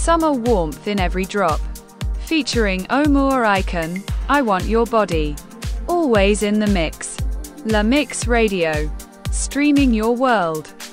Summer warmth in every drop. Featuring Omar Icon, I Want Your Body. Always in the mix. La Mix Radio. Streaming your world.